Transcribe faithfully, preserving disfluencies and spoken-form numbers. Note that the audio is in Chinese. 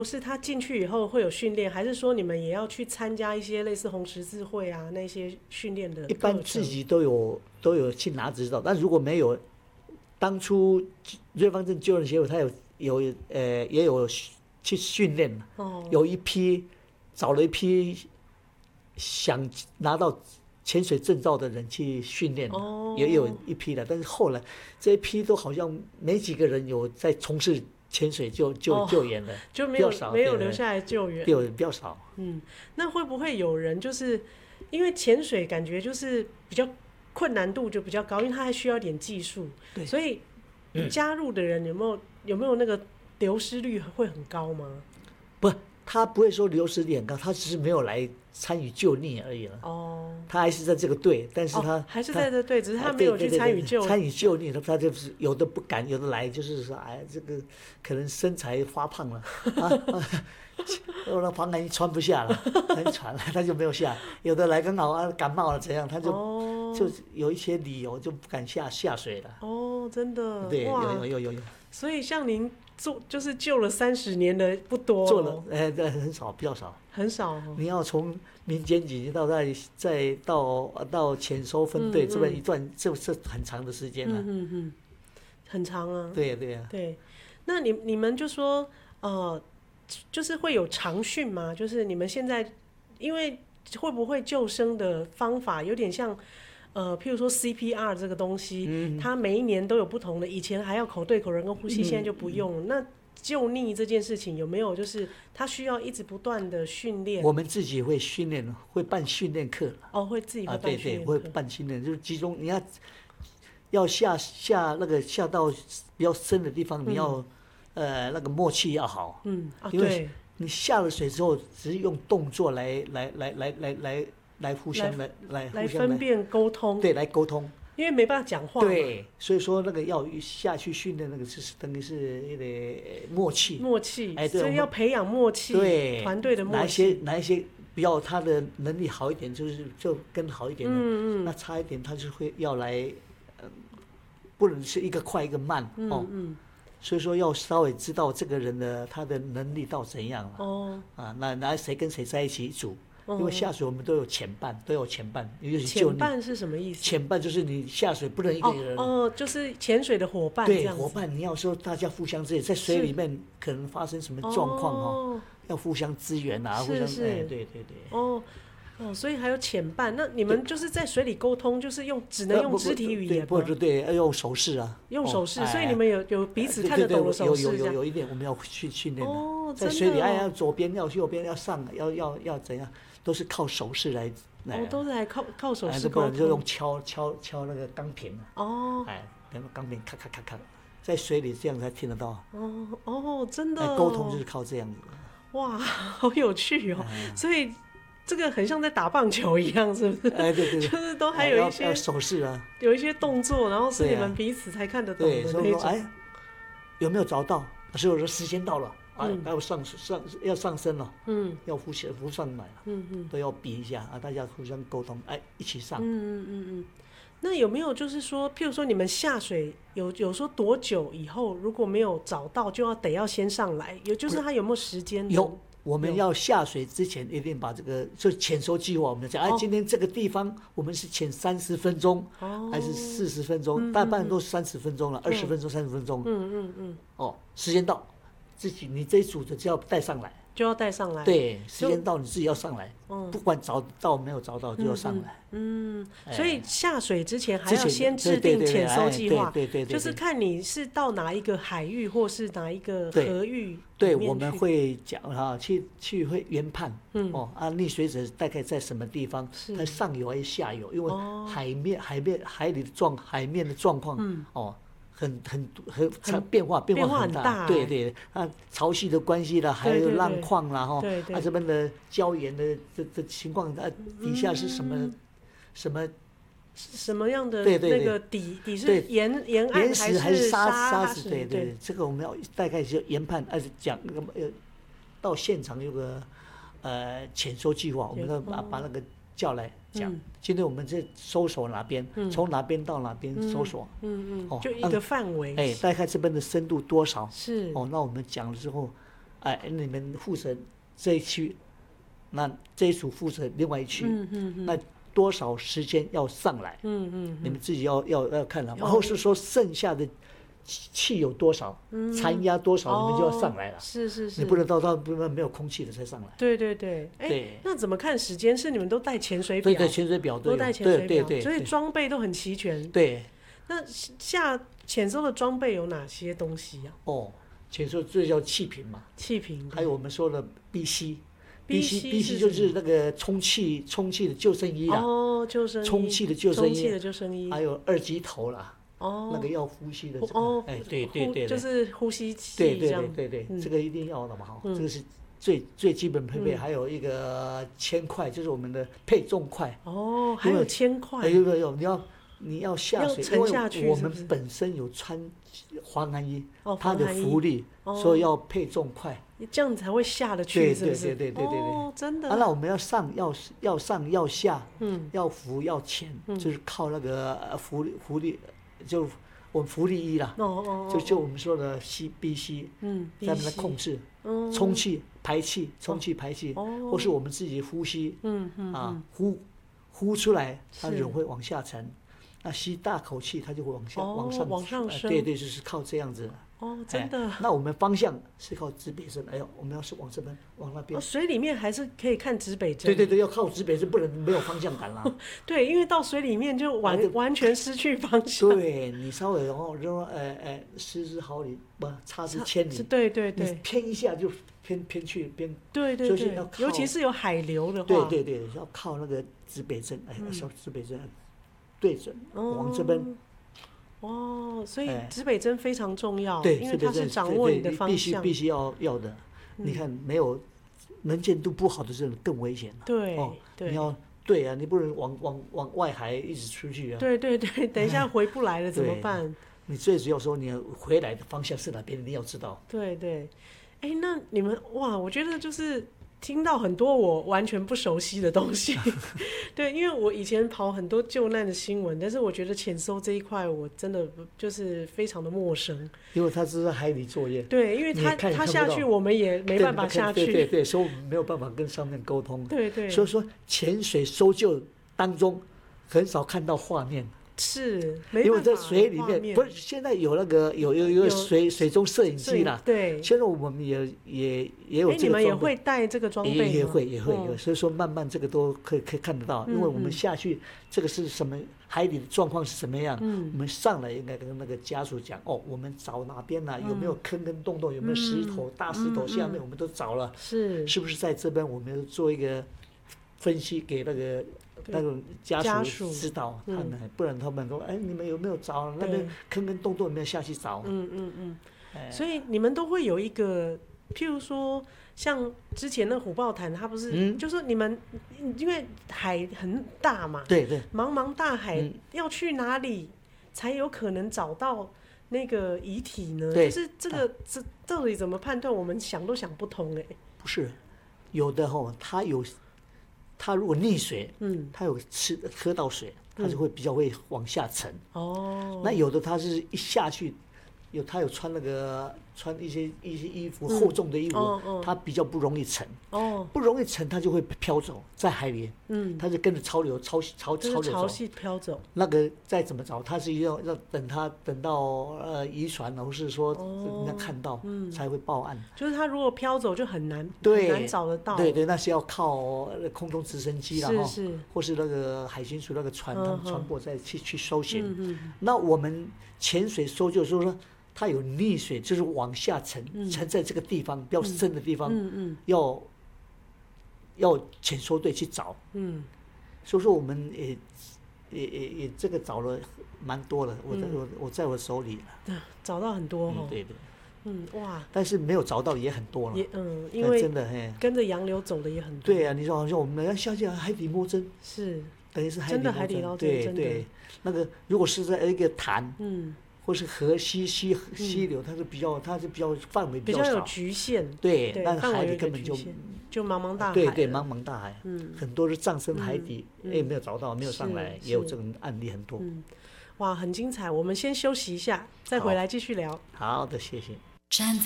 不是他进去以后会有训练，还是说你们也要去参加一些类似红十字会啊那些训练的课程？ 一般自己都有都有去拿执照，但如果没有，当初瑞芳镇救人协会他有有呃也有去训练，哦，有一批找了一批想拿到潜水证照的人去训练，哦，也有一批的，但是后来这一批都好像没几个人有在从事潜水救救、哦、救援了， 就没有没有留下来救援， 对，比较少。 嗯，那会不会有人就是因为潜水感觉就是比较困难度就比较高，因为它还需要一点技术，对，所以加入的人有没有有没有那个流失率会很高吗？ 不，他不会说流失率很高，他只是没有来参与救溺而已了。哦，他还是在这个队，但是他、哦、 还是在这队，只是他没有去参与救参与救溺，他就是有的不敢，有的来就是说，哎，这个可能身材发胖了啊，那防寒衣穿不下了，很喘了，他就没有下。有的来刚好啊感冒了怎样，他就、哦、就有一些理由就不敢下下水了。 哦，真的， 对，有有有有有。 所以像您做就是救了三十年的不多、哦， 做了，哎、呃，很少，比较少， 很少、哦。 你要从民间警到再再到到潜收分队、嗯嗯、这么一段，这是很长的时间了、啊。 嗯嗯嗯，很长啊。 对呀、啊、对呀、啊。 对，那你你们就说呃，就是会有长训吗？就是你们现在因为会不会救生的方法有点像？呃，譬如说 C P R 这个东西、嗯，它每一年都有不同的，以前还要口对口人工呼吸，嗯、现在就不用了。那救溺这件事情有没有就是它需要一直不断的训练？ 我们自己会训练，会办训练课。 哦，会自己会办训练课、 啊、对对，会办训练，就是集中你要要下下那个下到比较深的地方，你要、嗯、呃那个默契要好。嗯，啊，因为你下了水之后，只是用动作来来来来来来。来互相来来来分辨沟通， 对，来沟通， 因为没办法讲话。 对，所以说那个要下去训练，那个是等于是那个默契， 默契，哎，所以要培养默契，对，团队的默契。 哪一些哪一些比较他的能力好一点，就是就更好一点的，嗯嗯，那差一点他就会要来，呃，不能是一个快一个慢，嗯哦，嗯，所以说要稍微知道这个人的他的能力到怎样了，哦，啊，那那谁跟谁在一起组。因为下水我们都有前伴，都有前伴。 前伴是什么意思？ 前伴就是你下水不能一个人。 哦，哦就是潜水的伙伴这样子。 对，伙伴，你要说大家互相支援，在水里面可能发生什么状况哦，要互相支援啊，互相是是、 哎，对对对。 哦哦，所以还有前伴，那你们就是在水里沟通，就是用只能用肢体语言吗？ 不不对，要用手势啊。 用手势，所以你们有有彼此看得懂的手势， 有有有有一点我们要去训练的。哦，在水里，哎，要左边，要右边，要上，要要要怎样？都是靠手势来，来哦，都是来靠靠手势沟通，不然就用敲敲敲那个钢瓶哦，哎，那个钢瓶咔咔咔咔，在水里这样才听得到。 哦哦，真的、哦， 沟通就是靠这样子。 哇，好有趣哦！哎、所以这个很像在打棒球一样，是不是？ 哎，对 对, 对， 就是都还有一些、 哎、手势啊， 有一些动作，然后是你们彼此才看得懂的那种。 对，所以说，哎，有没有找到？所以我说时间到了。啊，要上上要上升了，嗯，要浮起浮上来了，嗯嗯，都要比一下啊，大家互相沟通，哎，一起上。 嗯嗯嗯嗯。那有没有就是说，譬如说你们下水有有说多久以后，如果没有找到，就要得要先上来？有就是他有没有时间？ 有，我们要下水之前一定把这个就潜收计划，我们讲，哎，今天这个地方我们是潜三十分钟，哦，还是四十分钟？大半都三十分钟了，二十分钟、三十分钟。嗯嗯嗯。哦，时间到。自己你这一组的就要带上来， 就要带上来。 对，时间到你自己要上来，嗯，不管找到没有找到就要上来。 嗯，嗯所以下水之前还要先制定潜收计划， 对对对， 就是看你是到哪一个海域或是哪一个河域。 对，我们会讲哈，去去会研判，嗯哦啊，溺水者大概在什么地方？它上游还是下游？因为海面海面海里的状海面的状况，嗯哦。很很很变化变化很大，对对，啊，潮汐的关系啦，还有浪况啦，哈，啊这边的礁岩的这这情况，啊底下是什么什么什么样的那个底底是岩岩岸还是沙沙石？对对，这个我们要大概就研判，而且讲那个呃到现场有个呃潜收计划，我们要把把那个叫来。讲、嗯，今天我们在搜索哪边，从、嗯、哪边到哪边搜索， 嗯嗯，哦，就一个范围， 哎，大概这边的深度多少？ 是， 哦，那我们讲了之后， 哎，你们负责这一区，那这一组负责另外一区， 嗯嗯嗯、 那多少时间要上来， 嗯嗯嗯、 你们自己要要要看了，然后是说剩下的气有多少， 嗯、 残压多少，你们就要上来了。 哦、是是是， 你不能到到不能没有空气的才上来。 对对对，哎、欸，那怎么看时间？是你们都带潜水表？ 对对，潜水表都带潜水表， 对对对， 所以装备都很齐全。 对。 那下潜搜的装备有哪些东西啊？ 哦，潜搜这叫气瓶嘛， 气瓶， 还有我们说的 B C。B C B C 就是那个充气充气的救生衣啊， 哦，救生衣， 充气的救生衣， 充气的救生衣， 还有二级头啦， 哦， 那个要呼吸的， 哦， 哎，对对对， 就是呼吸器， 对对对对对，这个一定要的嘛，哈，这个是最最基本配备，还有一个铅块，就是我们的配重块， 哦，还有铅块， 有有有，你要你要下水， 沉下去， 我们本身有穿防寒衣，它的浮力，所以要配重块。 这样才会下得去，是不是？ 对对对对对对哦，真的。 啊，那我们要上要要上要下， 嗯， 要浮要潜， 嗯、 就是靠那个浮力浮力，就我们浮力衣啦。 哦哦就就我们说的 C B C， 嗯， 在那控制， 嗯， 充气排气，充气排气， 哦， 或是我们自己呼吸， 嗯嗯啊，呼呼出来，它人会往下沉。那吸大口气，它就会往下、 哦、 往上往上升。 对对，就是靠这样子。 哦，真的、 哎。那我们方向是靠指北针，哎呦，我们要是往这边，往那边。 哦，水里面还是可以看指北针。 对对对，要靠指北针，不能没有方向感啦。 对，因为到水里面就完、啊、完全失去方向。 对你稍微然后就说，哎哎，失之毫厘，不差之千里。 对对对。 你偏一下就偏偏去偏。 对对对。尤其是有海流的话。 对对对，要靠那个指北针，哎，小指北针。对准，往这边。 哦，所以指北针非常重要， 对， 因为它是掌握你的方向， 必须必须要要的。你看，没有能见度不好的时候更危险。 对， 你要对啊，你不能往往往外海一直出去啊。 对对对，等一下回不来了怎么办？ 你最主要说你回来的方向是哪边，你要知道。 对对，哎，那你们哇，我觉得就是。听到很多我完全不熟悉的东西，对，因为我以前跑很多救难的新闻，但是我觉得潜搜这一块我真的就是非常的陌生。 因为它是在海里作业， 对，因为它它下去我们也没办法下去， 对对对，所以我们没有办法跟上面沟通。 对对， 所以说潜水搜救当中很少看到画面。 是， 因为在水里面，不是现在有那个有有一个水水中摄影机啦。 对， 现在我们也也也有这个装备。 你们也会带这个装备吗？ 也会也会有，所以说慢慢这个都可以可以看得到，因为我们下去这个是什么海底的状况是什么样，我们上来应该跟那个家属讲哦，我们找哪边呢？有没有坑跟洞洞？有没有石头？大石头下面我们都找了， 是是不是在这边我们做一个分析给那个。那种家属知道他们，不然他们说：“哎，你们有没有找那边坑跟洞洞有没有下去找？” 嗯嗯嗯。所以你们都会有一个，譬如说，像之前那虎豹潭，它不是，就是你们因为海很大嘛， 对对， 茫茫大海，要去哪里才有可能找到那个遗体呢？就是这个这到底怎么判断？我们想都想不通哎。 不是，有的吼，它有。它如果溺水，嗯，它有吃喝到水，它就会比较会往下沉。哦，那有的它是一下去，有它有穿那个穿一些一些衣服、嗯、厚重的衣服，哦哦、它比较不容易沉。哦，不容易沉，它就会飘走在海里。嗯，它就跟着潮流潮潮潮流走。 潮汐飘走。 那个再怎么找，它是要要等它等到呃渔船，或是说人家看到、哦嗯、才会报案。 就是它如果飘走就很难对很难找得到。 对对，那是要靠空中直升机啦， 是是， 或是那个海巡署那个船，他们船舶再去去搜寻。 嗯嗯。 那我们潜水搜救就是说。它有溺水，就是往下沉，嗯、沉在这个地方比较深的地方，嗯嗯、要要潜搜队去找。嗯，所以说我们也也也也这个找了蛮多的，我在、嗯、我我在我手里了， 找到很多哦。 嗯、对对。 嗯哇， 但是没有找到也很多了。 也嗯，因为真的嘿， 跟着洋流走的也很多。 对啊，你说好像我们要下去海底摸针， 是等于是真的海底捞针， 对对。那个如果是在一个潭，嗯。或是河溪溪溪流，它是比较，它是比较范围比较少， 比较有局限。 对，但是海里根本就就茫茫大海。 对对，茫茫大海，嗯，很多是葬身海底，也没有找到，没有上来，也有这种案例很多。 嗯，哇，很精彩。我们先休息一下，再回来继续聊。 好的，谢谢。